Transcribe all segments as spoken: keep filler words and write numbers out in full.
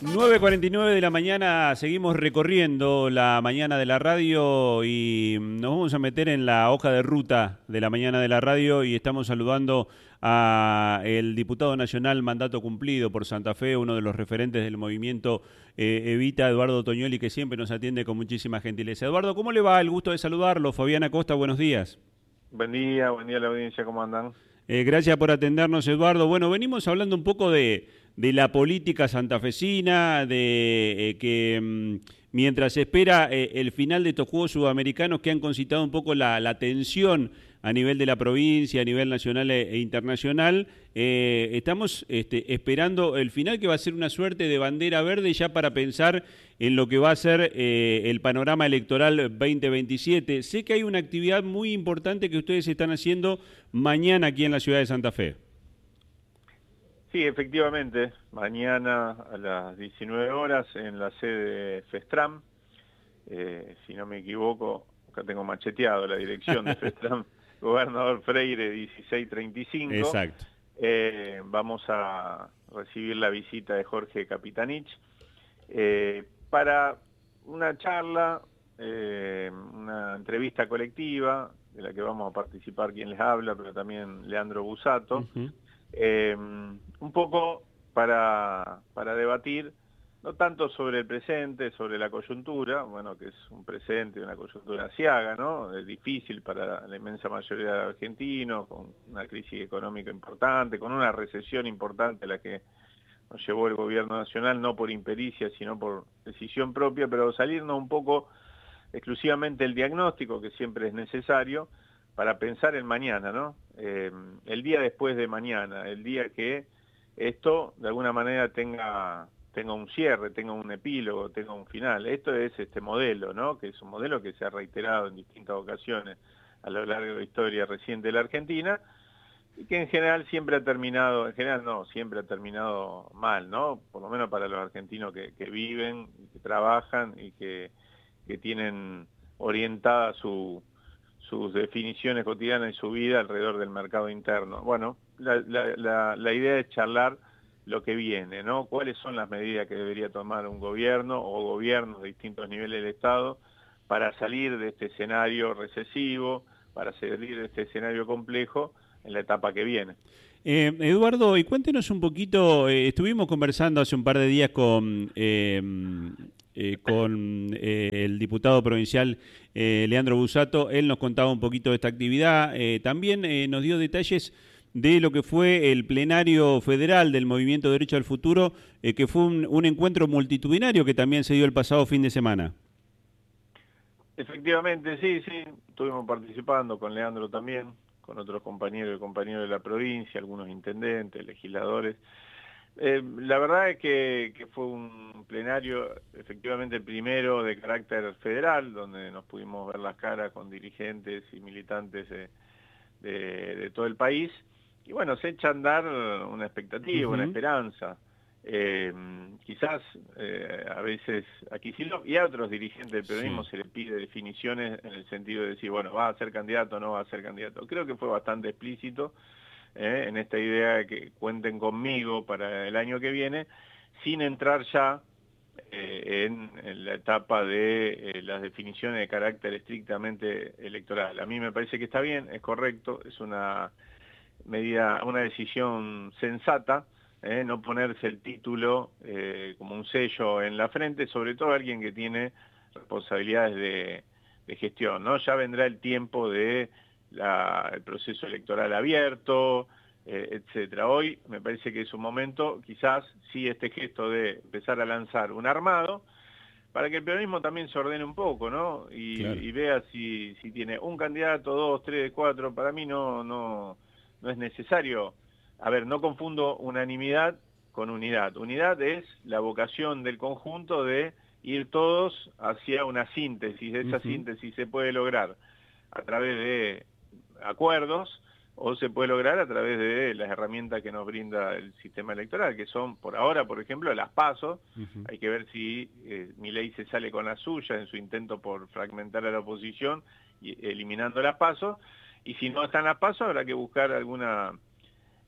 nueve cuarenta y nueve de la mañana, seguimos recorriendo la mañana de la radio y nos vamos a meter en la hoja de ruta de la mañana de la radio y estamos saludando a el diputado nacional mandato cumplido por Santa Fe, uno de los referentes del movimiento eh, Evita, Eduardo Toñoli, que siempre nos atiende con muchísima gentileza. Eduardo, ¿cómo le va? El gusto de saludarlo. Fabiana Costa, buenos días. Buen día, buen día a la audiencia, ¿cómo andan? Eh, gracias por atendernos, Eduardo. Bueno, venimos hablando un poco de, de la política santafesina, de eh, que mmm, mientras se espera eh, el final de estos Juegos Sudamericanos que han concitado un poco la, la tensión a nivel de la provincia, a nivel nacional e, e internacional, eh, estamos este, esperando el final, que va a ser una suerte de bandera verde ya para pensar en lo que va a ser eh, el panorama electoral veinte veintisiete. Sé que hay una actividad muy importante que ustedes están haciendo mañana aquí en la ciudad de Santa Fe. Sí, efectivamente, mañana a las diecinueve horas en la sede de FESTRAM, eh, si no me equivoco, acá tengo macheteado la dirección de FESTRAM, Gobernador Freire dieciséis treinta y cinco. Exacto. Eh, vamos a recibir la visita de Jorge Capitanich eh, para una charla, eh, una entrevista colectiva, de la que vamos a participar quien les habla, pero también Leandro Busato, uh-huh. eh, un poco para, para debatir, no tanto sobre el presente, sobre la coyuntura, bueno, que es un presente, una coyuntura aciaga, ¿no? Es difícil para la inmensa mayoría de los argentinos, con una crisis económica importante, con una recesión importante a la que nos llevó el gobierno nacional, no por impericia, sino por decisión propia, pero salirnos un poco exclusivamente el diagnóstico, que siempre es necesario, para pensar en mañana, ¿no? Eh, el día después de mañana, el día que esto de alguna manera tenga, tenga un cierre, tenga un epílogo, tenga un final. Esto es este modelo, ¿no? Que es un modelo que se ha reiterado en distintas ocasiones a lo largo de la historia reciente de la Argentina, y que en general siempre ha terminado, en general no, siempre ha terminado mal, ¿no? Por lo menos para los argentinos que, que viven, que trabajan y que, que tienen orientada su, sus definiciones cotidianas y su vida alrededor del mercado interno. Bueno, la, la, la, la idea es charlar lo que viene, ¿no? ¿Cuáles son las medidas que debería tomar un gobierno o gobiernos de distintos niveles del Estado para salir de este escenario recesivo, para salir de este escenario complejo en la etapa que viene? Eh, Eduardo, y cuéntenos un poquito, eh, estuvimos conversando hace un par de días con, eh, eh, con eh, el diputado provincial eh, Leandro Busato. Él nos contaba un poquito de esta actividad, eh, también eh, nos dio detalles de lo que fue el plenario federal del Movimiento Derecho al Futuro, eh, que fue un, un encuentro multitudinario que también se dio el pasado fin de semana. Efectivamente, sí, sí, estuvimos participando con Leandro también, con otros compañeros y compañeros de la provincia, algunos intendentes, legisladores. Eh, la verdad es que, que fue un plenario, efectivamente el primero de carácter federal, donde nos pudimos ver las caras con dirigentes y militantes de, de, de todo el país. Y bueno, se echa a andar una expectativa, uh-huh. una esperanza. Eh, quizás eh, a veces a Kicillof y a otros dirigentes del peronismo sí. se les pide definiciones en el sentido de decir, bueno, va a ser candidato o no va a ser candidato. Creo que fue bastante explícito eh, en esta idea de que cuenten conmigo para el año que viene, sin entrar ya eh, en, en la etapa de eh, las definiciones de carácter estrictamente electoral. A mí me parece que está bien, es correcto, es una medida, una decisión sensata. Eh, no ponerse el título eh, como un sello en la frente, sobre todo alguien que tiene responsabilidades de, de gestión, ¿no? Ya vendrá el tiempo de la, el proceso electoral abierto, eh, etcétera. Hoy me parece que es un momento, quizás sí, este gesto de empezar a lanzar un armado, para que el peronismo también se ordene un poco, ¿no? Y, claro. y vea si, si tiene un candidato, dos, tres, cuatro. Para mí no, no, no es necesario. A ver, no confundo unanimidad con unidad. Unidad es la vocación del conjunto de ir todos hacia una síntesis. Esa uh-huh. síntesis se puede lograr a través de acuerdos o se puede lograr a través de las herramientas que nos brinda el sistema electoral, que son, por ahora, por ejemplo, las PASO. Uh-huh. Hay que ver si eh, Milei se sale con la suya en su intento por fragmentar a la oposición y eliminando las PASO. Y si no están las PASO, habrá que buscar alguna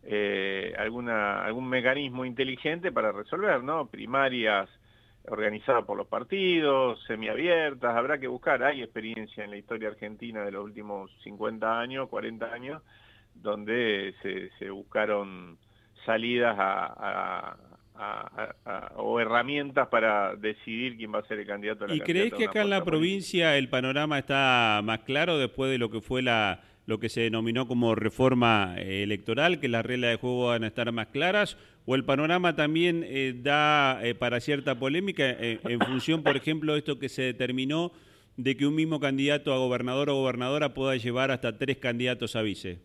eh, alguna, algún mecanismo inteligente para resolver, ¿no? Primarias organizadas por los partidos, semiabiertas, habrá que buscar, hay experiencia en la historia argentina de los últimos cincuenta años, cuarenta años, donde se, se buscaron salidas a, a, a, a, o herramientas para decidir quién va a ser el candidato a la ¿Y candidata crees de que una acá en la fuerza política. provincia el panorama está más claro después de lo que fue la lo que se denominó como reforma eh, electoral, que las reglas de juego van a estar más claras, o el panorama también eh, da eh, para cierta polémica eh, en función, por ejemplo, de esto que se determinó de que un mismo candidato a gobernador o gobernadora pueda llevar hasta tres candidatos a vice?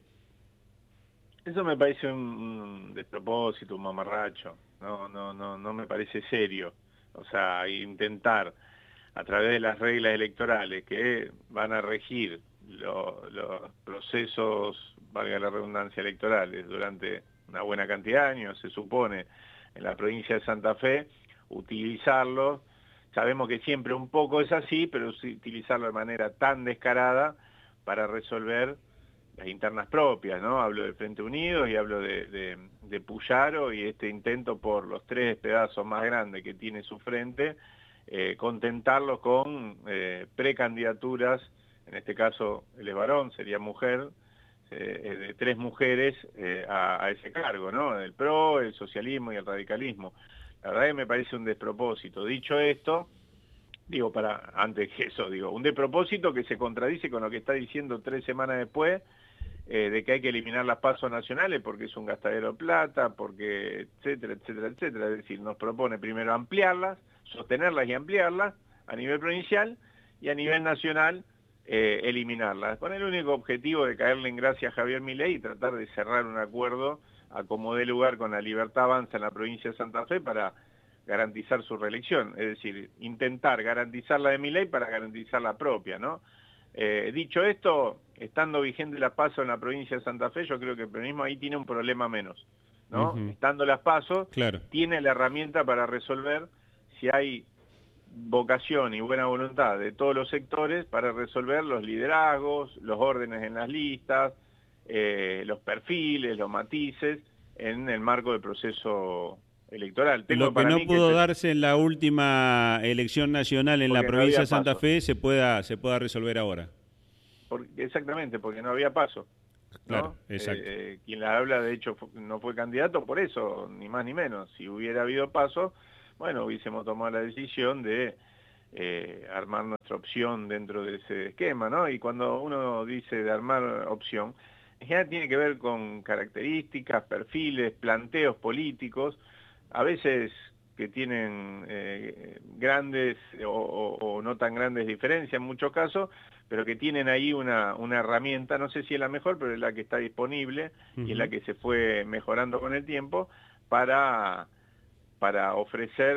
Eso me parece un, un despropósito, un mamarracho, no, no, no, no me parece serio. O sea, intentar a través de las reglas electorales que van a regir lo, los procesos, valga la redundancia, electorales durante una buena cantidad de años, se supone, en la provincia de Santa Fe, utilizarlos, sabemos que siempre un poco es así, pero utilizarlo de manera tan descarada para resolver las internas propias, ¿no? Hablo de Frente Unido y hablo de, de, de Puyaro y este intento por los tres pedazos más grandes que tiene su frente, eh, contentarlos con eh, precandidaturas, en este caso él es varón, sería mujer, eh, de tres mujeres eh, a, a ese cargo, ¿no? El P R O, el socialismo y el radicalismo. La verdad que me parece un despropósito. Dicho esto, digo, para antes que eso, digo, un despropósito que se contradice con lo que está diciendo tres semanas después, eh, de que hay que eliminar las pasos nacionales porque es un gastadero de plata, porque etcétera, etcétera, etcétera. Es decir, nos propone primero ampliarlas, sostenerlas y ampliarlas a nivel provincial y a nivel nacional eh, eliminarlas, con el único objetivo de caerle en gracia a Javier Milei y tratar de cerrar un acuerdo a como dé lugar con la Libertad Avanza en la provincia de Santa Fe para garantizar su reelección, es decir, intentar garantizar la de Milei para garantizar la propia, ¿no? Eh, dicho esto, estando vigente las PASO en la provincia de Santa Fe, yo creo que el peronismo ahí tiene un problema menos, ¿no? Uh-huh. Estando las PASO, Claro. tiene la herramienta para resolver si hay vocación y buena voluntad de todos los sectores para resolver los liderazgos, los órdenes en las listas, eh, los perfiles, los matices, en el marco del proceso electoral. Tengo Lo que para no mí que pudo se, darse en la última elección nacional en la porque no provincia había de Santa paso. Fe se pueda se pueda resolver ahora. Porque, exactamente, porque no había paso, Claro, ¿no? exacto. Eh, quien la habla, de hecho, no fue candidato por eso, ni más ni menos. Si hubiera habido paso, bueno, hubiésemos tomado la decisión de eh, armar nuestra opción dentro de ese esquema, ¿no? Y cuando uno dice de armar opción, en general tiene que ver con características, perfiles, planteos políticos, a veces que tienen eh, grandes o, o, o no tan grandes diferencias en muchos casos, pero que tienen ahí una, una herramienta, no sé si es la mejor, pero es la que está disponible y es la Uh-huh. que se fue mejorando con el tiempo para, para ofrecer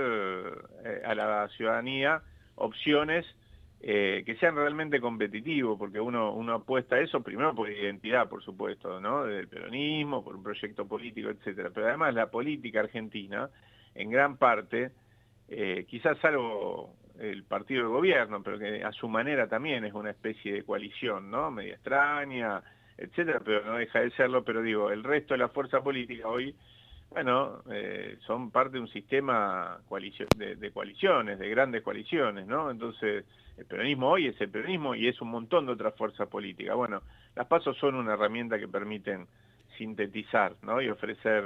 eh, a la ciudadanía opciones eh, que sean realmente competitivos, porque uno, uno apuesta a eso primero por identidad, por supuesto, ¿no? Del peronismo, por un proyecto político, etcétera. Pero además la política argentina, en gran parte, eh, quizás salvo el partido de gobierno, pero que a su manera también es una especie de coalición, ¿no? Media extraña, etcétera, pero no deja de serlo. Pero digo, el resto de la fuerza política hoy, bueno, eh, son parte de un sistema coalicio de, de coaliciones, de grandes coaliciones, ¿no? Entonces, el peronismo hoy es el peronismo y es un montón de otras fuerzas políticas. Bueno, las PASO son una herramienta que permiten sintetizar, ¿no? Y ofrecer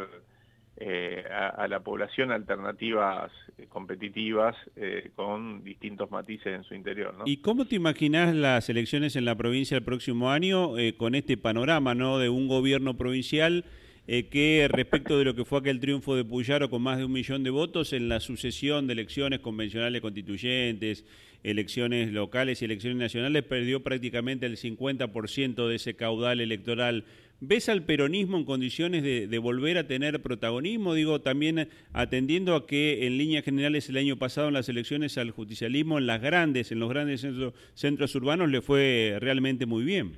eh, a, a la población alternativas eh, competitivas eh, con distintos matices en su interior, ¿no? ¿Y cómo te imaginás las elecciones en la provincia el próximo año eh, con este panorama, ¿no? De un gobierno provincial eh, que respecto de lo que fue aquel triunfo de Puyaro con más de un millón de votos en la sucesión de elecciones convencionales constituyentes, elecciones locales y elecciones nacionales perdió prácticamente el cincuenta por ciento de ese caudal electoral? ¿Ves al peronismo en condiciones de, de volver a tener protagonismo? Digo, también atendiendo a que en líneas generales el año pasado en las elecciones al justicialismo, en las grandes, en los grandes centros, centros urbanos le fue realmente muy bien.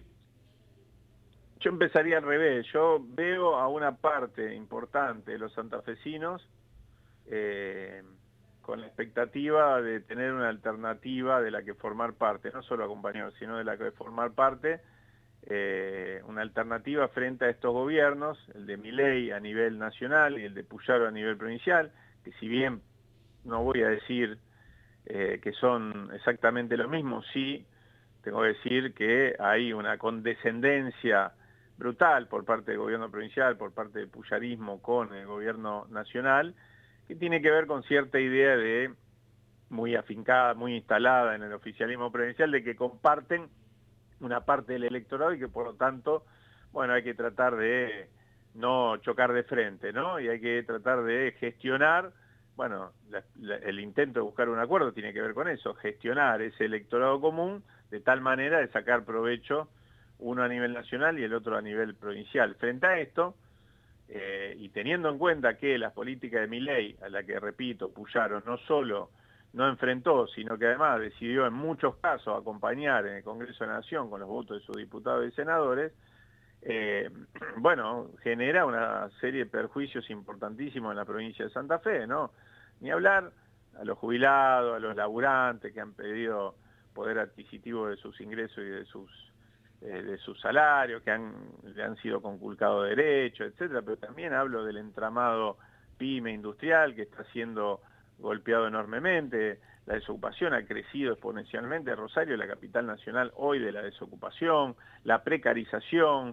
Yo empezaría al revés. Yo veo a una parte importante de los santafesinos eh, con la expectativa de tener una alternativa de la que formar parte, no solo acompañar, sino de la que formar parte, eh, una alternativa frente a estos gobiernos, el de Milei a nivel nacional y el de Puyaro a nivel provincial, que si bien no voy a decir eh, que son exactamente lo mismo, sí tengo que decir que hay una condescendencia brutal por parte del gobierno provincial, por parte del puyarismo con el gobierno nacional, que tiene que ver con cierta idea de muy afincada, muy instalada en el oficialismo provincial, de que comparten una parte del electorado y que por lo tanto, bueno, hay que tratar de no chocar de frente, ¿no? Y hay que tratar de gestionar, bueno, la, la, el intento de buscar un acuerdo tiene que ver con eso, gestionar ese electorado común de tal manera de sacar provecho uno a nivel nacional y el otro a nivel provincial. Frente a esto, eh, y teniendo en cuenta que las políticas de Milei, a la que, repito, Puyaro no solo no enfrentó, sino que además decidió en muchos casos acompañar en el Congreso de la Nación con los votos de sus diputados y senadores, eh, bueno, genera una serie de perjuicios importantísimos en la provincia de Santa Fe, ¿no? Ni hablar a los jubilados, a los laburantes que han pedido poder adquisitivo de sus ingresos y de sus eh, de sus salarios, que han, le han sido conculcados derechos, etcétera, pero también hablo del entramado pyme industrial que está siendo golpeado enormemente, la desocupación ha crecido exponencialmente, Rosario es la capital nacional hoy de la desocupación, la precarización,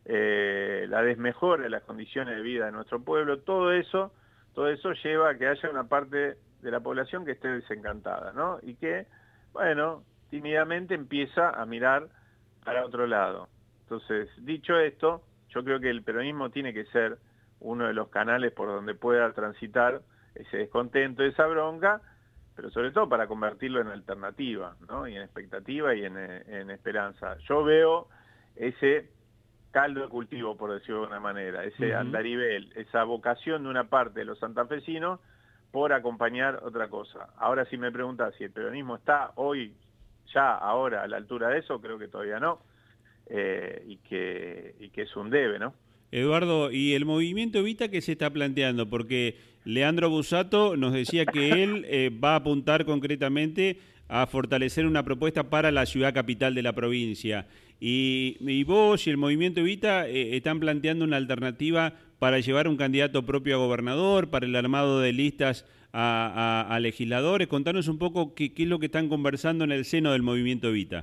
eh, la desmejora de las condiciones de vida de nuestro pueblo, todo eso, todo eso lleva a que haya una parte de la población que esté desencantada, ¿no? Y que, bueno, tímidamente empieza a mirar para otro lado. Entonces, dicho esto, yo creo que el peronismo tiene que ser uno de los canales por donde pueda transitar ese descontento, esa bronca, pero sobre todo para convertirlo en alternativa, ¿no? Y en expectativa y en, en esperanza. Yo veo ese caldo de cultivo, por decirlo de una manera, ese uh-huh. andarivel, esa vocación de una parte de los santafesinos por acompañar otra cosa. Ahora, si me preguntas si el peronismo está hoy, ya, ahora, a la altura de eso, creo que todavía no, eh, y, que, y que es un debe, ¿no? Eduardo, ¿y el movimiento Evita qué se está planteando? Porque Leandro Busato nos decía que él eh, va a apuntar concretamente a fortalecer una propuesta para la ciudad capital de la provincia. Y, y vos y el movimiento Evita eh, están planteando una alternativa para llevar un candidato propio a gobernador, para el armado de listas a, a, a legisladores. Contanos un poco qué, qué es lo que están conversando en el seno del movimiento Evita.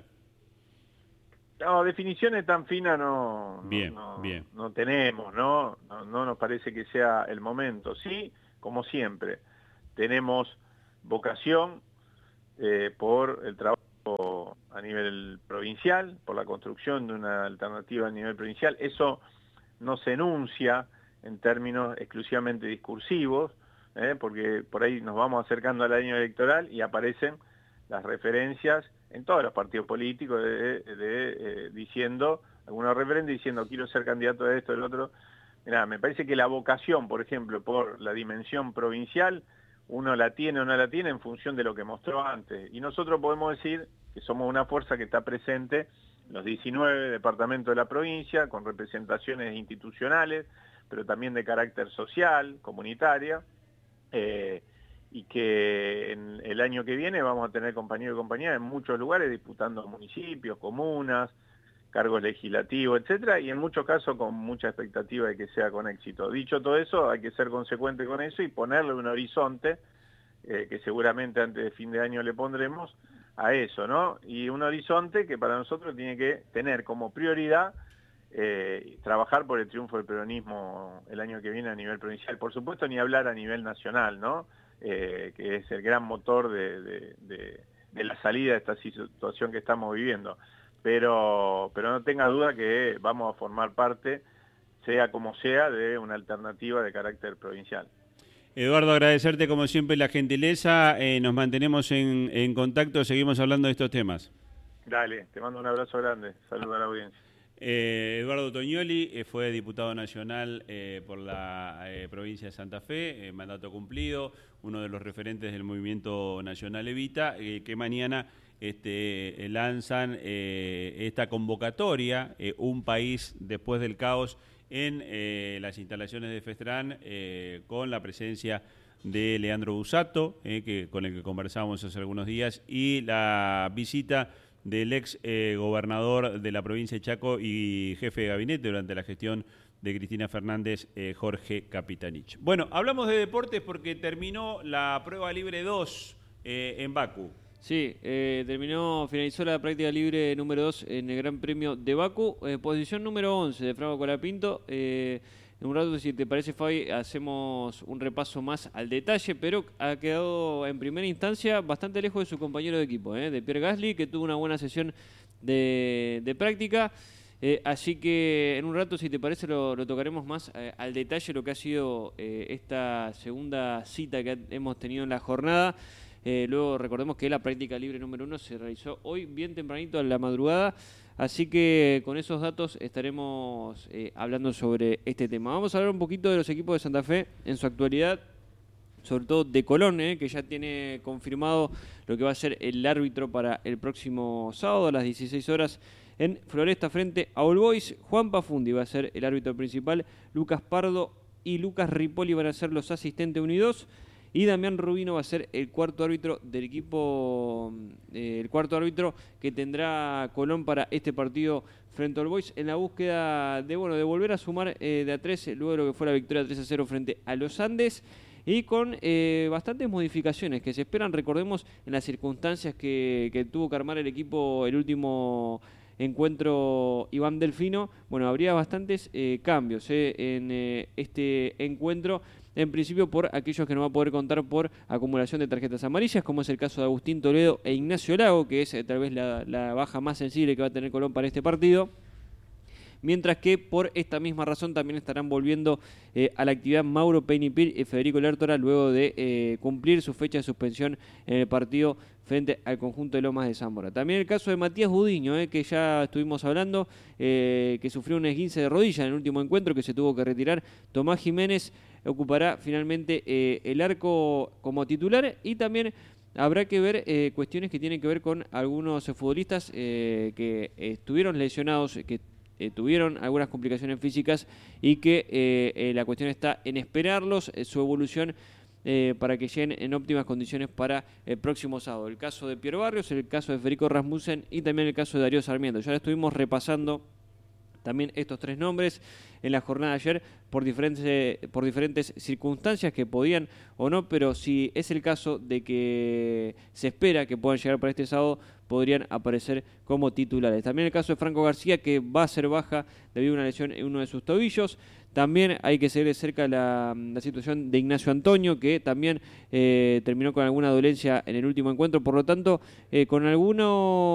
No, definiciones tan finas no, bien, no, bien. no tenemos, ¿no? ¿no? No nos parece que sea el momento. Sí, como siempre, tenemos vocación eh, por el trabajo a nivel provincial, por la construcción de una alternativa a nivel provincial. Eso no se enuncia en términos exclusivamente discursivos, ¿eh? Porque por ahí nos vamos acercando al año electoral y aparecen las referencias en todos los partidos políticos, de, de, de, eh, diciendo, algunos referentes diciendo quiero ser candidato de esto, del otro. Mirá, me parece que la vocación, por ejemplo, por la dimensión provincial, uno la tiene o no la tiene en función de lo que mostró antes. Y nosotros podemos decir que somos una fuerza que está presente en los diecinueve departamentos de la provincia, con representaciones institucionales, pero también de carácter social, comunitaria, eh, y que en el año que viene vamos a tener compañeros y compañeras en muchos lugares disputando municipios, comunas, cargos legislativos, etcétera, y en muchos casos con mucha expectativa de que sea con éxito. Dicho todo eso, hay que ser consecuente con eso y ponerle un horizonte, eh, que seguramente antes de fin de año le pondremos, a eso, ¿no? Y un horizonte que para nosotros tiene que tener como prioridad eh, trabajar por el triunfo del peronismo el año que viene a nivel provincial. Por supuesto, ni hablar a nivel nacional, ¿no? Eh, que es el gran motor de, de, de, de la salida de esta situación que estamos viviendo. Pero, pero no tenga duda que vamos a formar parte, sea como sea, de una alternativa de carácter provincial. Eduardo, agradecerte como siempre la gentileza, eh, nos mantenemos en, en contacto, seguimos hablando de estos temas. Dale, te mando un abrazo grande, saludo a la audiencia. Eh, Eduardo Tognoli eh, fue diputado nacional eh, por la eh, provincia de Santa Fe, eh, mandato cumplido, uno de los referentes del movimiento nacional Evita, eh, que mañana este, eh, lanzan eh, esta convocatoria, eh, Un País Después del Caos, en eh, las instalaciones de Festrán, eh, con la presencia de Leandro Busato, eh, que, con el que conversamos hace algunos días, y la visita del ex eh, gobernador de la provincia de Chaco y jefe de gabinete durante la gestión de Cristina Fernández, eh, Jorge Capitanich. Bueno, hablamos de deportes porque terminó la prueba libre dos eh, en Bakú. Sí, eh, terminó, finalizó la práctica libre número dos en el Gran Premio de Bakú, eh, posición número once de Franco Colapinto. Eh, en un rato, si te parece, Fabi, hacemos un repaso más al detalle, pero ha quedado en primera instancia bastante lejos de su compañero de equipo, eh, de Pierre Gasly, que tuvo una buena sesión de, de práctica. Eh, así que en un rato, si te parece, lo, lo tocaremos más eh, al detalle lo que ha sido eh, esta segunda cita que hemos tenido en la jornada. Eh, luego recordemos que la práctica libre número uno se realizó hoy bien tempranito a la madrugada, así que con esos datos estaremos eh, hablando sobre este tema. Vamos a hablar un poquito de los equipos de Santa Fe en su actualidad, sobre todo de Colón, eh, que ya tiene confirmado lo que va a ser el árbitro para el próximo sábado a las dieciséis horas en Floresta frente a All Boys. Juan Pafundi va a ser el árbitro principal, Lucas Pardo y Lucas Ripoli van a ser los asistentes unidos. Y Damián Rubino va a ser el cuarto árbitro del equipo, eh, el cuarto árbitro que tendrá Colón para este partido frente a All Boys, en la búsqueda de bueno de volver a sumar eh, de a tres, luego de lo que fue la victoria tres a cero frente a los Andes, y con eh, bastantes modificaciones que se esperan, recordemos, en las circunstancias que, que tuvo que armar el equipo el último encuentro Iván Delfino. Bueno, habría bastantes eh, cambios eh, en eh, este encuentro. En principio por aquellos que no va a poder contar por acumulación de tarjetas amarillas, como es el caso de Agustín Toledo e Ignacio Lago, que es eh, tal vez la, la baja más sensible que va a tener Colón para este partido. Mientras que por esta misma razón también estarán volviendo eh, a la actividad Mauro Peñipil y Federico Lertora luego de eh, cumplir su fecha de suspensión en el partido frente al conjunto de Lomas de Zamora. También el caso de Matías Budiño, eh, que ya estuvimos hablando, eh, que sufrió un esguince de rodilla en el último encuentro, que se tuvo que retirar. Tomás Jiménez ocupará finalmente eh, el arco como titular, y también habrá que ver eh, cuestiones que tienen que ver con algunos futbolistas eh, que estuvieron lesionados, que Eh, tuvieron algunas complicaciones físicas y que eh, eh, la cuestión está en esperarlos, eh, su evolución eh, para que lleguen en óptimas condiciones para el próximo sábado. El caso de Pierre Barrios, el caso de Federico Rasmussen y también el caso de Darío Sarmiento. Ya lo estuvimos repasando también estos tres nombres en la jornada de ayer por diferentes, por diferentes circunstancias que podían o no, pero si es el caso de que se espera que puedan llegar para este sábado, podrían aparecer como titulares. También el caso de Franco García, que va a ser baja debido a una lesión en uno de sus tobillos. También hay que seguir de cerca la, la situación de Ignacio Antonio, que también eh, terminó con alguna dolencia en el último encuentro. Por lo tanto, eh, con algunos